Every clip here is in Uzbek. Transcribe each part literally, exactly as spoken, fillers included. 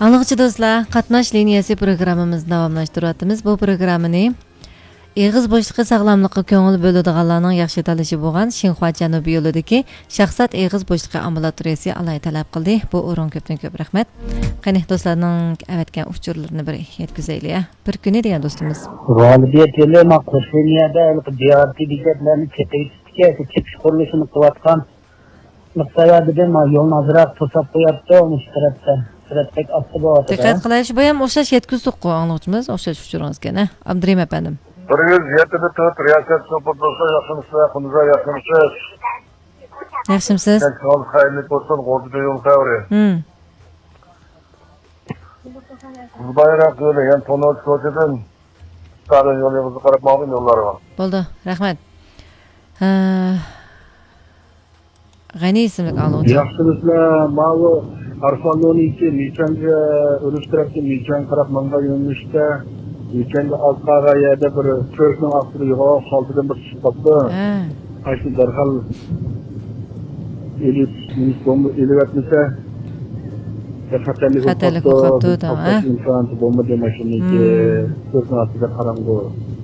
Anlıqçı dostlar, qatnaş liniyasi programımızı davamlaşdırıyatımız. Bu programını Eğiz boşluqı sağlamlıqı köngül bölüdüğanlarının yaxşı tanışı bolğan Şinhua Janubiy yolidagi Şahsat Eğiz boşluqı ambulatoriyasi alay talab qildi. Bu o'rin ko'pdan ko'p rahmat. Qani do'stlarning avatgan uchurlarini bir yetkazaylik. Bir kuni degan do'stimiz. G'olibiyat yili Maqo'sheniyada diyorati bekatlarni ketaytirishga chekish qurilishini qilayotgan miqsadida yo'lni azroq to'sab qo'yapti mushtarakda. Siratdek asli bo'lyapti. Diqqat qilish bu ham o'xshash yetkazdik qo'ng'ilchimiz, o'xshash uchuringizga, Abdurim efendim. bir yuz yetti to'rt riyosat so'pirdosa yaxshimisiz, xunza yaxshimisiz. Yaxshimisiz? Sog' xayrli bo'lsin, qo'rqitib yo'l xavri. Hmm. Bayroq yo'li, yani To'noch ko'chadan Starin yo'limizni qarab ma'lum yo'llari bor. Bo'ldi, rahmat. Ha. G'ani ismli a'lochi. Yaxshimisizlar? Mana Arslon yo'li iki Michanga o'rish tarafga Michan qarab manga yo'nalishda Michanga orqaga yerda bir cho'rkning ostida yo'q holdidan bir chiqibdi. Ha. Qaysi darhol elib minut bomba elevatmasa xatarlik Xatarlik o'qibdi, tamam. Inson bomba demashiniki cho'rkning ostida qarang'u.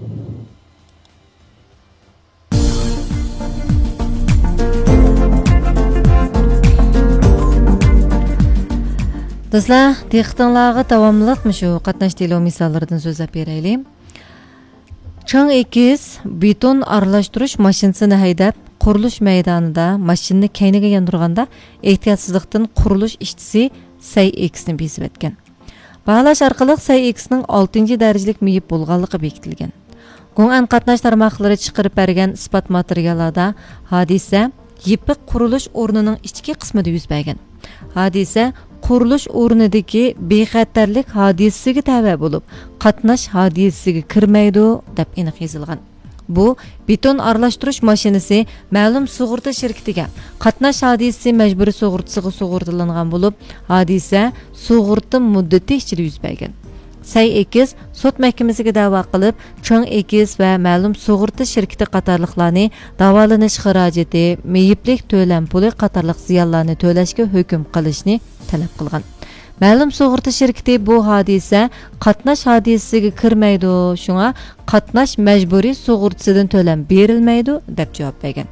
Dostlar, diqqətinizə davamlılıqmı şu qatnaş dilo misallardan sözləb berəylik. Çang ekiz beton aralashtirush mashinasini haydab, qurilish maydonida mashinani kayniga yandurganda ehtiyotsizlikdan qurilish ishtisi Say X'ni besib etgan. Bahalash orqali Say X'ning oltinchi darajalik miyib bo'lganligi bekitilgan. Go'ngan qatnash tarmoqlari chiqarib bergan isbot materiallarda hodisa yipiq qurilish o'rnining ichki qismida yuz bergan. Hodisa qurilish o'rnidagi bexatarlik hodisasiga tava bo'lib, qatnash hodisasiga kirmaydi deb aniq yozilgan. Bu beton aralashtirish mashinasi ma'lum sug'urta shirkatiga qatnash hodisasi majburiy sug'urtasiga sug'urtalangan bo'lib, hodisa sug'urta muddati ichida yuz bergan. Say X sud mahkamasiga da'vo qilib, Chang X va ma'lum sug'urta shirkati qatorliqlarni davolanish xarajati, meyiblik to'lam puli qatorliq ziyonlarni to'lashga hukm qilishni talab qilgan. Ma'lum sug'urta shirkati bu hodisa qatnash hodisasiga kirmaydi, shunga qatnash majburiy sug'urtasidan to'lam berilmaydi deb javob bergan.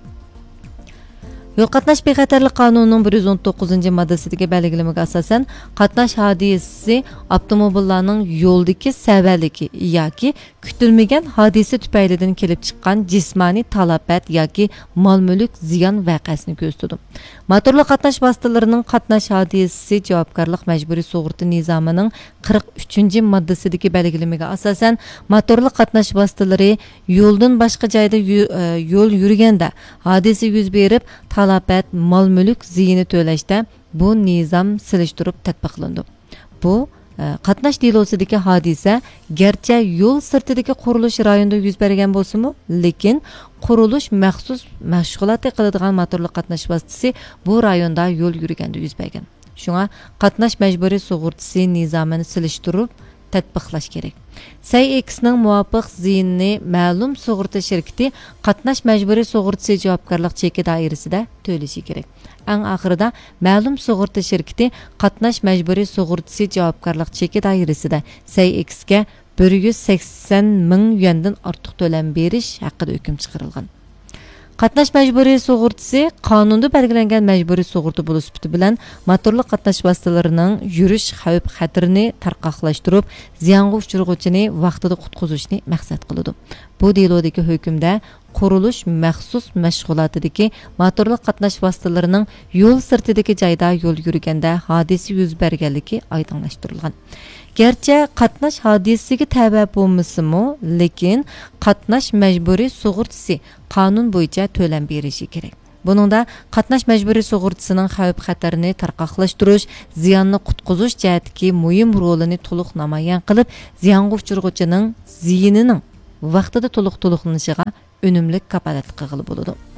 Yo'l qatnash bexatarlik qonunining bir yuz o'n to'qqizinchi moddasidagi belgilamasiga asosan qatnash hodisasi avtomobillarning yo'ldagi savaligi yoki kutilmagan hodisa tufaylidan kelib chiqqan jismoniy talafot yoki mol-mulk ziyon voqeasini ko'rsatadi. Motorli qatnash vositalarining qatnash hodisasi javobgarlik majburiy sug'urta nizomining qirq uchinchi moddasidagi belgilamasiga asosan motorli qatnash vositalari yo'ldan boshqa joyda yo'l yurganda hodisa yuz berib talafot, mol-mulk ziyini to'lashda bu nizom silishtirib tatbiqlandi. Bu qatnash delosidagi hodisa garchi yo'l sirtidagi qurilish rayonida yuz bergan bo'lsa-mu, lekin qurilish maxsus mashg'ulot qiladigan motorli qatnash vositasi bu rayonda yo'l yurganda yuz bergan. Shunga qatnash majburiy sug'urtasi nizomini silishtirib tatbiqlash kerak. Say X'ning muvofiq ziyinni ma'lum sug'urta shirkati qatnash majburiy sug'urtasi javobgarlik cheki doirasida to'lashi kerak. Eng oxirida ma'lum sug'urta shirkati qatnash majburiy sug'urtasi javobgarlik cheki doirasida Say X'ga bir yuz sakson ming yuandan ortiq to'lam berish haqida hukm chiqarilgan. Qatnash majburiy sug'urtasi qonunda belgilangan majburiy sug'urta bo'lish sifati bilan motorli qatnash vositalarining yurish xavf xatarini tarqoqlashtirib, ziyonga uchrag'uvchini vaqtida qutqizishni maqsad qiladi. Bu delodagi hukmda qurilish maxsus mashg'ulotidagi motorli qatnash vositalarining yo'l sirtidagi joyda yo'l yurganda hodisa yuz berganligi oydinlashtirilgan. Gerçi qatnash hodisasiga tava bo'lmasa-mu, lekin qatnash majburiy sug'urtasi qonun bo'yicha to'lam berishi kerak. Buningda qatnash majburiy sug'urtasining xavf xatarini tarqoqlashtirish, ziyonni qutqizish jihatdagi muhim rolini to'liq namoyon qilib, ziyonga uchrag'uvchining ziyinining vaqtida to'liq to'liqlanishiga unumli kafolat qilib bo'ladi.